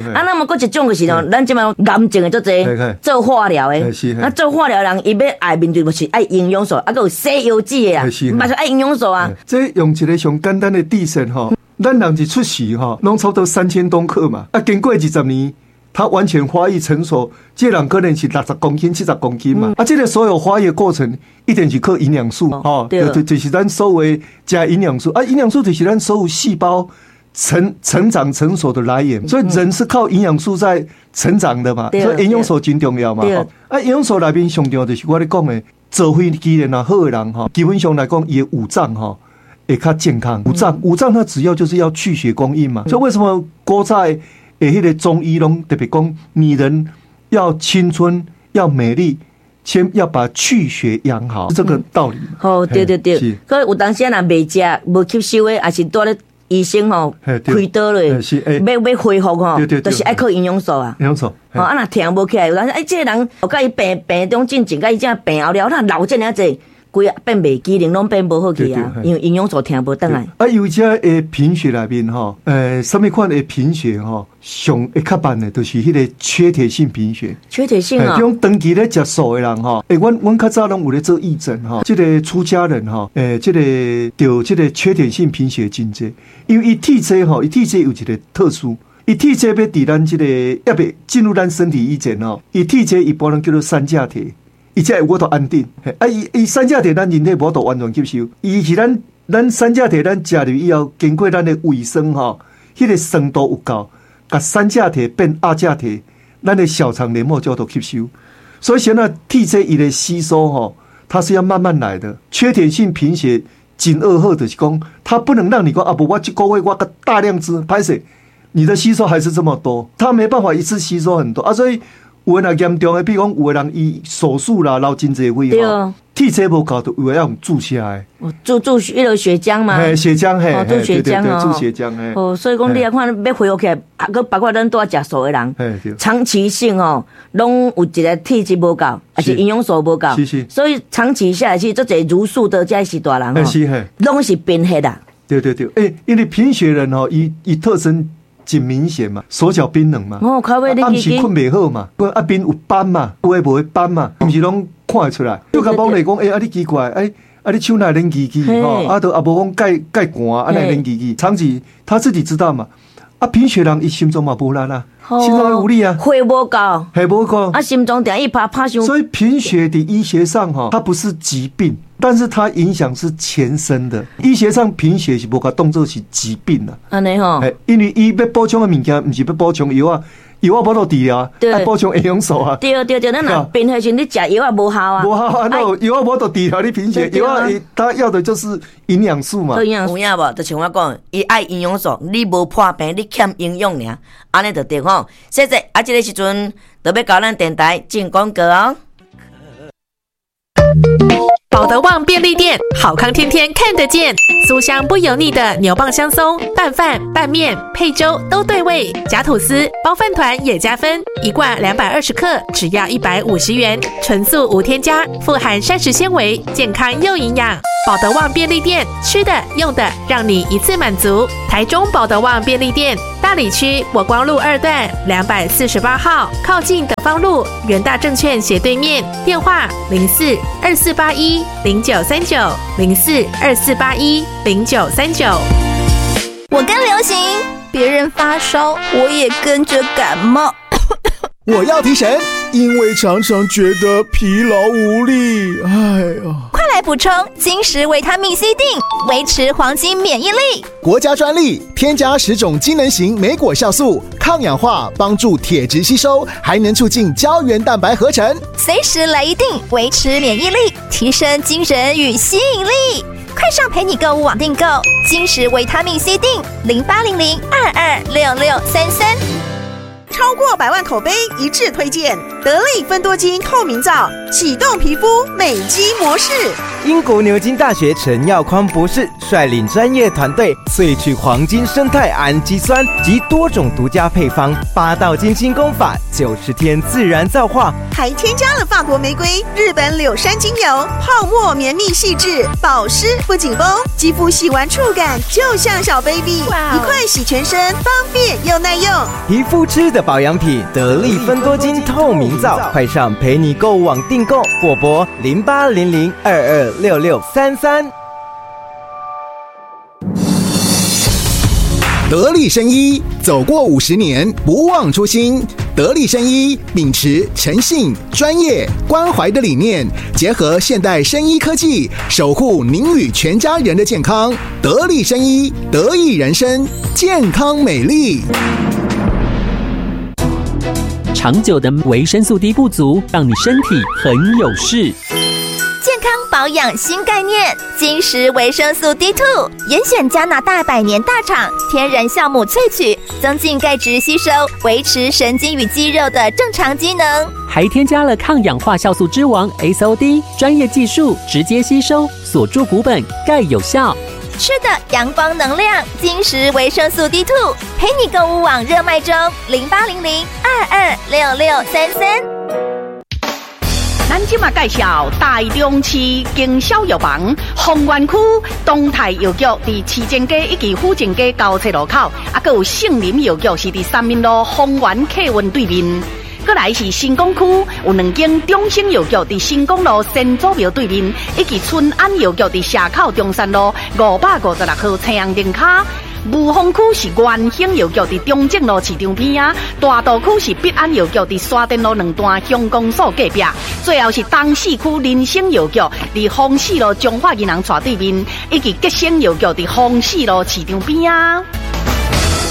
那么佫一种就是咯，咱即摆癌症的足侪做化疗的，那做化疗人伊要爱面对就是爱营养素，啊，佫有西药剂的啊，嘛是爱营养素啊。 这用一个上简单的地线吼，咱人一出世吼，拢差不多3000公克嘛，啊，经过20年。它完全发育成熟，这人可能是60公斤、70公斤嘛。这个所有发育过程，一定是靠营养素就是咱所谓加营养素啊。营养素就是咱所有细胞成长成熟的来源，所以人是靠营养素在成长的嘛。所以营养素真重要嘛。营养素内面上重要就是我咧讲的，做飞机能也好的人基本上来讲，伊的五脏会较健康。五脏它主要就是要去血供应嘛。所以为什么古早迄个中医拢特别讲，女人要青春，要美丽，先要把去血养好，是这个道理。 对。可有当时若袂食、无吸收的，也是带咧医生开刀咧，要恢复就是爱靠营养素啊。 营养素。 啊，若听无起来，有当时这个人，甲伊病中进前，甲伊这病后了，他老这样子。规啊变袂机灵，拢变无好去啊！因为营养素听无转来。 有这贫血内面什么款的贫血上会较慢的，就是迄个缺铁性贫血。 缺铁性啊！ 这种长期咧食素的人阮较早拢有咧做义诊这个出家人这个得这个缺铁性贫血真济，因为伊体质伊体质有一个特殊，伊体质要伫咱这个要袂进入咱身体以前伊体质一般人叫做三价铁。伊才会我都安定，伊三价铁咱人体无法度完全吸收，伊是咱三价铁咱食入以后，经过咱的胃酸迄个酸度有够，甲三价铁变二价铁，咱的小肠黏膜就都吸收。所以现在体质伊的吸收它是要慢慢来的。缺铁性贫血真恶好就是讲，它不能让你讲不，我这个月我个大量吃，歹势，你的吸收还是这么多，它没办法一次吸收很多所以。有的人严重的，比如讲，有的人伊手术啦，流真济血体质无够，就有的要用注射的。 注那个血浆嘛？ 血浆注血浆注血浆所以讲你来看，要恢复起来，佮包括咱都要食素的人，长期性拢有一个体质无够，还是营养素无够，所以长期下来去，做这茹素的这些大人拢是贫血的。 对，因为贫血人伊特征。真明显嘛，手脚冰冷嘛，暗时困袂好嘛，啊边有斑嘛，有诶无诶斑嘛，毋是拢看得出来。就甲帮你讲，你奇怪，你手哪冷叽叽都无讲盖寒，哪冷叽叽，长期他自己知道嘛。贫血人伊心脏嘛无力啊，心脏会无力啊， 血无够， 血无够， 心脏定一拍伤。 所以贫血的医学上它不是疾病，但是它影响是全身的。医学上贫血是无甲当作是疾病啦， 安尼因为伊要补充的物件，毋是要补充药啊。药啊，无到治疗，爱补充营养素啊。 对，咱若贫血时，你食药啊无效啊。 无效啊，那药啊无到治疗你贫血，药啊，他要的就是营养素嘛。 营养有影无？就像我讲，伊爱营养素，你无破病，你欠营养尔，安尼就对吼。谢谢，这个时阵就要搞咱电台进广告哦。 保德旺便利店，好康天天看得见，酥香不油腻的牛蒡香松，拌饭、拌面、配粥都对味，夹吐司、包饭团也加分，一罐220克，只要150元，纯素无添加，富含膳食纤维，健康又营养。保德旺便利店，吃的用的让你一次满足。台中保德旺便利店，大里区国光路2段248号，靠近德芳路元大证券斜对面，电话04-2481-0939 04-2481-0939。 我跟流行，别人发烧，我也跟着感冒。 我要提神，因为常常觉得疲劳无力。 快来补充金石维他命 C 锭，维持黄金免疫力。 国家专利，添加10种机能型莓果酵素，抗氧化，帮助铁质吸收，还能促进胶原蛋白合成。 随时来一锭，维持免疫力，提升精神与吸引力。快上陪你购物网订购金石维他命 C 锭，0800226633。 超过100万口碑一致推荐， 得力芬多精透明皂，启动皮肤美肌模式。 英国牛津大学陈耀匡博士率领专业团队萃取黄金生态氨基酸及多种独家配方，8道金星功法，90天自然皂化， 还添加了法国玫瑰、日本柳杉精油，泡沫绵密细致，保湿不紧绷，肌肤洗完触感就像小 baby， 一块洗全身，方便又耐用。 皮肤吃的保养品，得力芬多精透明皂，快上陪你购物网订购，或拨0800226633。 得力生医走过50年，不忘初心。得力生医秉持诚信、专业、关怀的理念，结合现代生医科技，守护您与全家人的健康。得力生医，得益人生，健康美丽。 长久的维生素 D 不足，让你身体很有事。 健康保养新概念，金石维生素 D2， 严选加拿大100年大厂天然酵母萃取，增进钙质吸收，维持神经与肌肉的正常机能， 还添加了抗氧化酵素之王 SOD， 专业技术直接吸收，锁住骨本，钙有效。 吃的阳光能量，金石维生素 D2， 陪你购物网热卖中，0800226633。 咱今嘛介绍台中市经销药房丰原区东泰药局，伫市前街以及府前街交叉路口，还有杏林药局是伫3民路丰原客运对面。过来是新港区有2间中兴药局，伫新港路新祖庙对面，以及春安药局伫社口中山路556号青阳灯卡。雾峰区是元兴药局伫中正路市场边啊，大道区是必安药局伫沙田路2段乡公所隔壁，最后是东市区林生药局伫丰市路中华银行斜对面，以及吉生药局伫丰市路市场边啊。